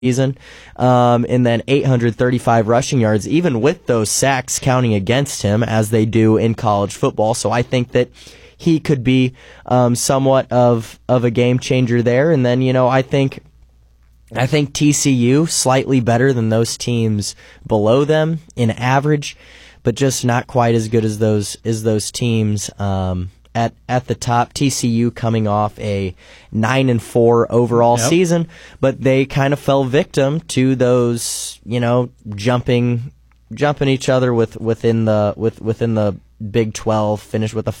season, and then 835 rushing yards, even with those sacks counting against him, as they do in college football. So I think that he could be somewhat of a game changer there. And then, I think TCU slightly better than those teams below them in average, but just not quite as good as those teams at the top. TCU coming off a 9-4 overall season, but they kind of fell victim to those, jumping each other within the Big 12, finished with a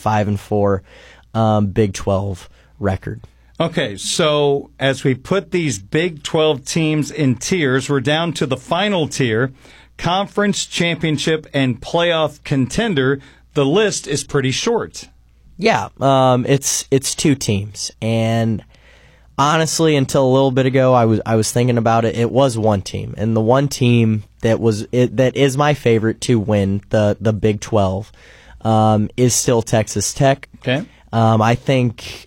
5-4 Big 12 record. Okay, so as we put these Big 12 teams in tiers, we're down to the final tier, conference, championship, and playoff contender. The list is pretty short. Yeah, it's two teams, and honestly, until a little bit ago, I was thinking about it. It was one team, and the one team that is my favorite to win the Big 12 is still Texas Tech. Okay, I think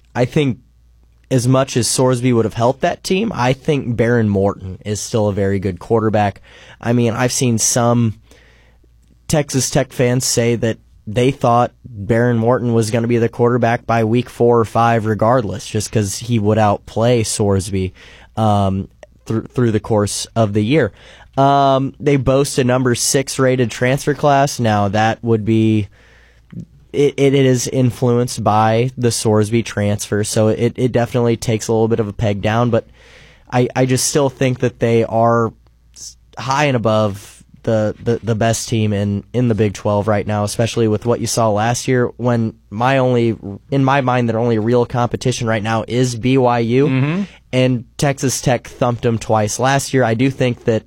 as much as Sorsby would have helped that team, I think Baron Morton is still a very good quarterback. I mean, I've seen some Texas Tech fans say that they thought Baron Morton was going to be the quarterback by week 4 or 5 regardless, just because he would outplay Sorsby through the course of the year. They boast a number 6 rated transfer class. Now, that would be... It is influenced by the Sorsby transfer, so it definitely takes a little bit of a peg down, but I just still think that they are high and above the best team in the Big 12 right now, especially with what you saw last year, when in my mind, their only real competition right now is BYU, and Texas Tech thumped them twice last year. I do think that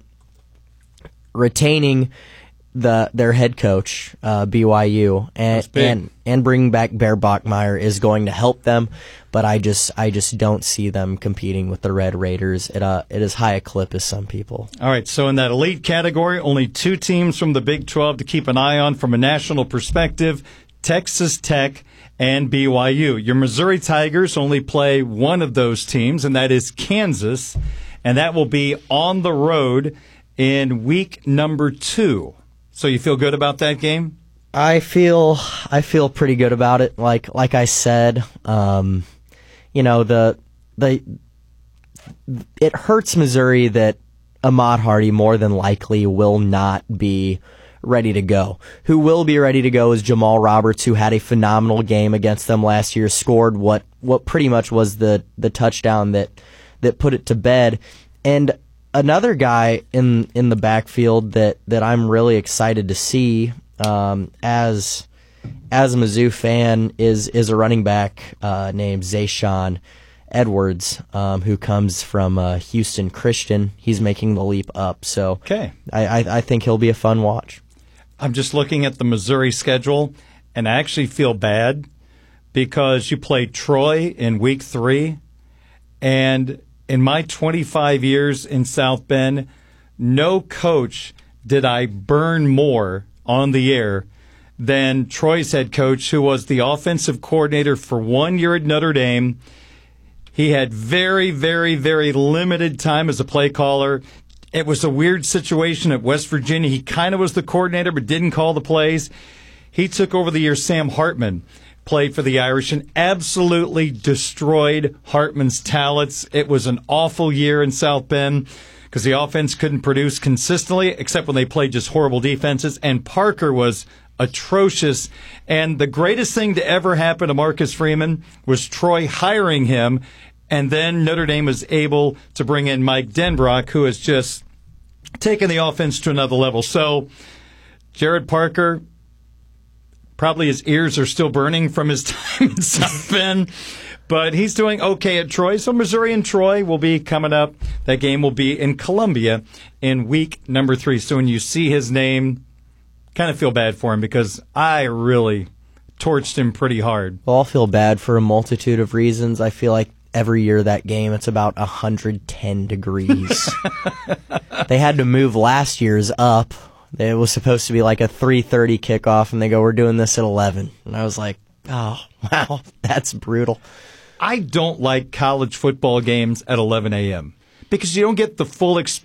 retaining their head coach, BYU, and bringing back Bear Bachmeier is going to help them, but I just don't see them competing with the Red Raiders at as high a clip as some people. All right, so in that elite category, only 2 teams from the Big 12 to keep an eye on from a national perspective, Texas Tech and BYU. Your Missouri Tigers only play one of those teams, and that is Kansas, and that will be on the road in week number 2. So you feel good about that game? I feel pretty good about it. Like I said, it hurts Missouri that Ahmad Hardy more than likely will not be ready to go. Who will be ready to go is Jamal Roberts, who had a phenomenal game against them last year, scored what pretty much was the touchdown that put it to bed. And another guy in the backfield that I'm really excited to see as a Mizzou fan is a running back named Zayshawn Edwards, who comes from Houston Christian. He's making the leap up, so okay. I think he'll be a fun watch. I'm just looking at the Missouri schedule, and I actually feel bad because you play Troy in week 3, and in my 25 years in South Bend, no coach did I burn more on the air than Troy's head coach, who was the offensive coordinator for 1 year at Notre Dame. He had very, very, very limited time as a play caller. It was a weird situation at West Virginia. He kind of was the coordinator but didn't call the plays. He took over the year Sam Hartman played for the Irish and absolutely destroyed Hartman's talents. It was an awful year in South Bend because the offense couldn't produce consistently except when they played just horrible defenses, and Parker was atrocious. And the greatest thing to ever happen to Marcus Freeman was Troy hiring him, and then Notre Dame was able to bring in Mike Denbrock, who has just taken the offense to another level. So Jared Parker, probably his ears are still burning from his time in South Bend, but he's doing okay at Troy. So Missouri and Troy will be coming up. That game will be in Columbia in week number 3. So when you see his name, kind of feel bad for him because I really torched him pretty hard. Well, I'll feel bad for a multitude of reasons. I feel like every year that game, it's about 110 degrees. They had to move last year's up. It was supposed to be like a 3:30 kickoff, and they go, we're doing this at 11. And I was like, oh, wow, that's brutal. I don't like college football games at 11 a.m. because you don't get the full experience.